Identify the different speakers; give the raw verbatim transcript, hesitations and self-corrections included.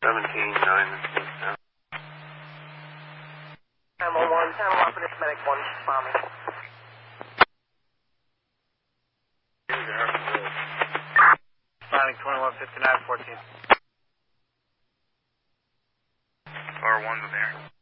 Speaker 1: seventeen nine.
Speaker 2: Channel one, channel one for this medic one, bombing.
Speaker 3: Finding twenty-one fifty-nine fourteen.
Speaker 1: R one there.